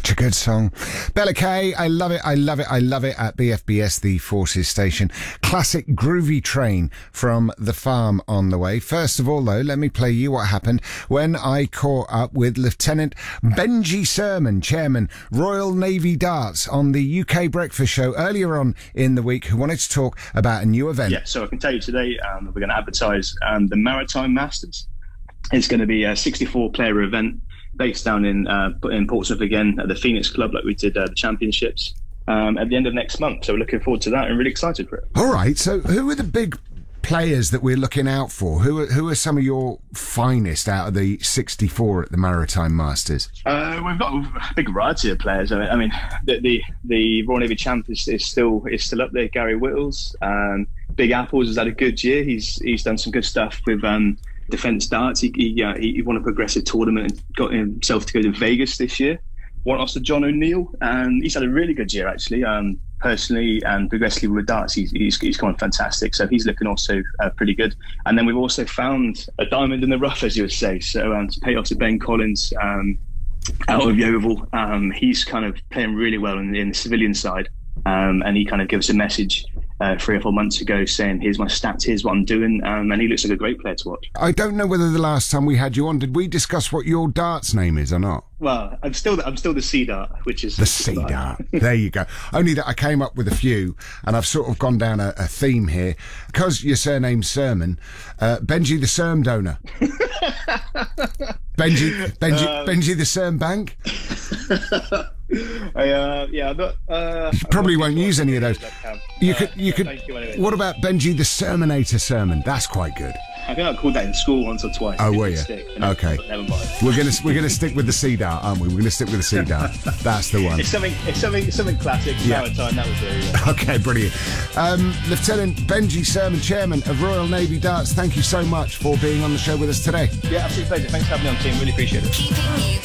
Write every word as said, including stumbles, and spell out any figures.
Such a good song. Bella Kay, I love it, I love it, I love it at B F B S, the Forces Station. Classic groovy train from the farm on the way. First of all, though, let me play you what happened when I caught up with Lieutenant Benji Surman, Chairman, Royal Navy Darts, on the U K Breakfast Show earlier on in the week, who wanted to talk about a new event. Yeah, so I can tell you today um, we're going to advertise um, the Maritime Masters. It's going to be a sixty-four player event based down in uh, in Portsmouth again at the Phoenix Club, like we did uh, the championships um, at the end of next month. So we're looking forward to that and really excited for it. All right. So who are the big players that we're looking out for? Who are, who are some of your finest out of the sixty-four at the Maritime Masters? Uh, we've got a big variety of players. I mean, I mean the, the the Royal Navy champ is, is still is still up there. Gary Whittles, um, Big Apples has had a good year. He's he's done some good stuff with. Um, Defence darts. He he, uh, he won a progressive tournament and got himself to go to Vegas this year. One also John O'Neill, and he's had a really good year actually. Um, personally and progressively with darts, he's he's, he's gone fantastic. So he's looking also uh, pretty good. And then we've also found a diamond in the rough, as you would say. So um, to pay off to Ben Collins um, out of Yeovil, um, he's kind of playing really well in, in the civilian side, um, and he kind of gives a message. Uh, three or four months ago saying, here's my stats, here's what I'm doing, um, and he looks like a great player to watch. I don't know whether the last time we had you on, did we discuss what your darts name is or not? Well, I'm still I'm still the Sea Dart, which is... The Sea Dart. There you go. Only that I came up with a few, and I've sort of gone down a, a theme here. Because your surname's Surman, uh, Benji the Serm Donor. Benji, Benji, um, Benji the Serm Bank. I, uh, yeah, I'm not, uh, you probably I'm won't sure use any of those. You uh, could, you could. you anyway. What about Benji the Sermonator Sermon? That's quite good. I think I called that in school once or twice. Oh, were you? Stick, okay. Never mind. We're gonna we're gonna stick with the Sea Dart, aren't we? We're gonna stick with the Sea Dart. That's the one. It's something it's something it's something classic. Yeah. Maritime, that was it. Yeah. Okay, brilliant. Um, Lieutenant Benji Surman, Chairman of Royal Navy Darts, thank you so much for being on the show with us today. Yeah, absolute pleasure. Thanks for having me on, team. Really appreciate it.